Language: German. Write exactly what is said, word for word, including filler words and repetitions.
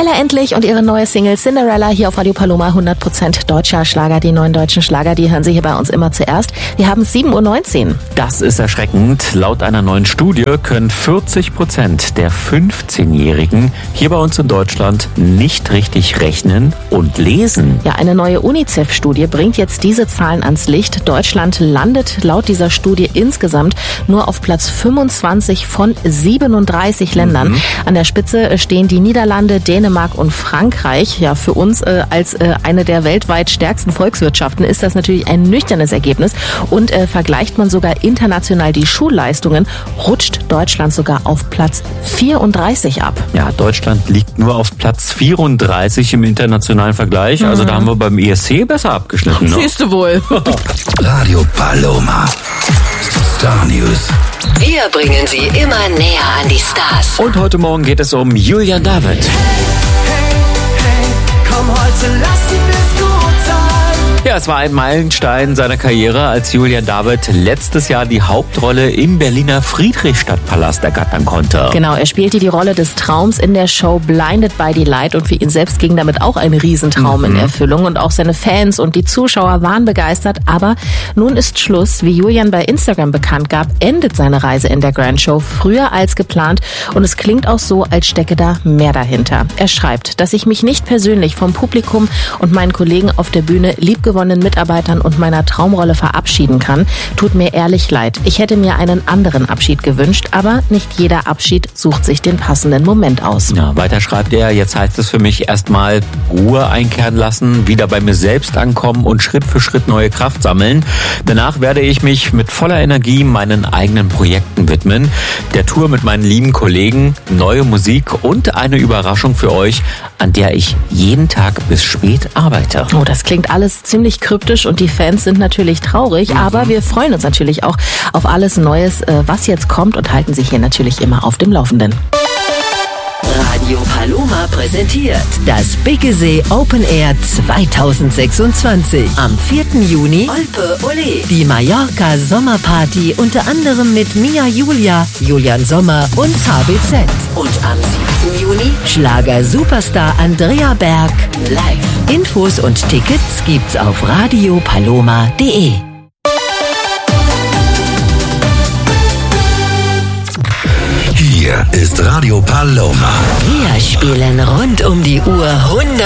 Ella Endlich und ihre neue Single Cinderella hier auf Radio Paloma, hundert Prozent deutscher Schlager. Die neuen deutschen Schlager, die hören Sie hier bei uns immer zuerst. Wir haben sieben Uhr neunzehn. Das ist erschreckend. Laut einer neuen Studie können vierzig Prozent der fünfzehnjährigen hier bei uns in Deutschland nicht richtig rechnen und lesen. Ja, eine neue UNICEF-Studie bringt jetzt diese Zahlen ans Licht. Deutschland landet laut dieser Studie insgesamt nur auf Platz fünfundzwanzig von siebenunddreißig Ländern. Mhm. An der Spitze stehen die Niederlande, Dänemark und Frankreich. Ja, für uns äh, als äh, eine der weltweit stärksten Volkswirtschaften ist das natürlich ein nüchternes Ergebnis. Und äh, vergleicht man sogar international die Schulleistungen, rutscht Deutschland sogar auf Platz vierunddreißig ab. Ja, Deutschland liegt nur auf Platz vierunddreißig im internationalen Vergleich. Mhm. Also da haben wir beim E S C besser abgeschnitten. Ne? Siehst du wohl. Radio Paloma. Star News. Wir bringen Sie immer näher an die Stars. Und heute Morgen geht es um Julian David. Hey, hey, hey, komm heute, lass ihn bis gut sein. Ja, es war ein Meilenstein seiner Karriere, als Julian David letztes Jahr die Hauptrolle im Berliner Friedrichstadtpalast ergattern konnte. Genau, er spielte die Rolle des Traums in der Show Blinded by the Light und für ihn selbst ging damit auch ein Riesentraum mhm. in Erfüllung und auch seine Fans und die Zuschauer waren begeistert, aber nun ist Schluss. Wie Julian bei Instagram bekannt gab, endet seine Reise in der Grand Show früher als geplant und es klingt auch so, als stecke da mehr dahinter. Er schreibt, dass ich mich nicht persönlich vom Publikum und meinen Kollegen auf der Bühne liebgewonnenen Mitarbeitern und meiner Traumrolle verabschieden kann, tut mir ehrlich leid. Ich hätte mir einen anderen Abschied gewünscht, aber nicht jeder Abschied sucht sich den passenden Moment aus. Ja, weiter schreibt er, jetzt heißt es für mich erstmal Ruhe einkehren lassen, wieder bei mir selbst ankommen und Schritt für Schritt neue Kraft sammeln. Danach werde ich mich mit voller Energie meinen eigenen Projekten widmen. Der Tour mit meinen lieben Kollegen, neue Musik und eine Überraschung für euch, an der ich jeden Tag bis spät arbeite. Oh, das klingt alles ziemlich kryptisch und die Fans sind natürlich traurig, mhm. aber wir freuen uns natürlich auch auf alles Neues, was jetzt kommt und halten sich hier natürlich immer auf dem Laufenden. Radio Paloma präsentiert das Biggesee Open Air zweitausendsechsundzwanzig. Am vierten Juni Olpe Ole. Die Mallorca Sommerparty unter anderem mit Mia Julia, Julian Sommer und H B Z. Und am siebten Juni Schlager Superstar Andrea Berg live. Infos und Tickets gibt's auf radio paloma punkt de. Hier ist Radio Paloma. Wir spielen rund um die Uhr hundert